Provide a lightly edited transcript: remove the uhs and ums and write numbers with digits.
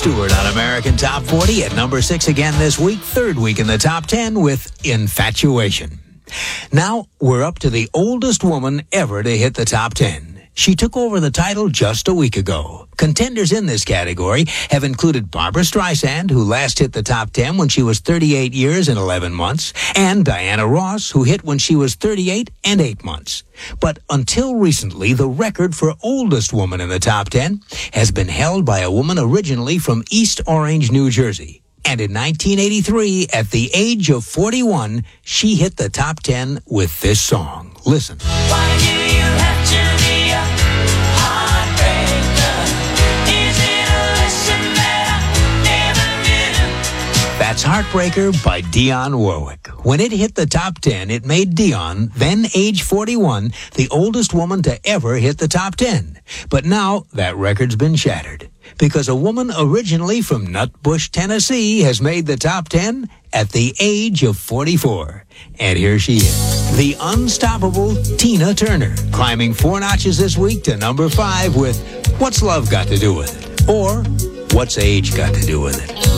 Stewart on American Top 40 at number 6 again this week, third week in the top 10 with Infatuation. Now, we're up to the oldest woman ever to hit the top 10. She took over the title just a week ago. Contenders in this category have included Barbra Streisand, who last hit the top 10 when she was 38 years and 11 months, and Diana Ross, who hit when she was 38 and 8 months. But until recently, the record for oldest woman in the top 10 has been held by a woman originally from East Orange, New Jersey. And in 1983, at the age of 41, she hit the top 10 with this song. Listen. Why do you have to be a heartbreaker? Is it a lesson that I never knew? That's Heartbreaker by Dionne Warwick. When it hit the top 10, it made Dionne, then age 41, the oldest woman to ever hit the top 10. But now that record's been shattered, because a woman originally from Nutbush, Tennessee, has made the top 10 at the age of 44. And here she is, the unstoppable Tina Turner, climbing 4 notches this week to number 5 with What's Love Got to Do with It? Or What's Age Got to Do with It?